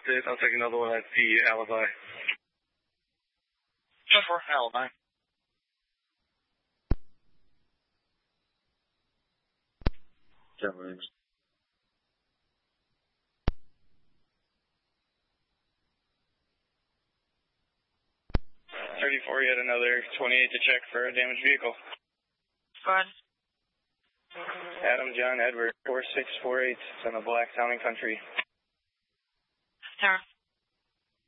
it. I'll take another one at the alibi. 10-4, alibi. John Williams. 34, yet another 28 to check for a damaged vehicle. Go ahead. Adam John Edward, 4648, it's on the Black Town and Country. Turn.